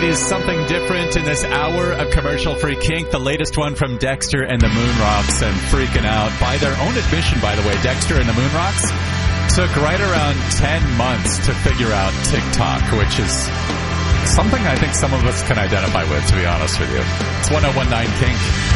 always something different in this hour of commercial-free kink. The latest one from Dexter and the Moonrocks, and freaking out. By their own admission, by the way, Dexter and the Moonrocks took right around 10 months to figure out TikTok, which is something I think some of us can identify with, to be honest with you. It's 1019 Kink.